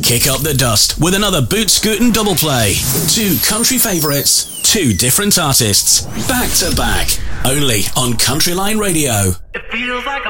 Kick up the dust with another Boot Scootin' double play. Two country favourites, two different artists, back to back, only on Country Line Radio. It feels like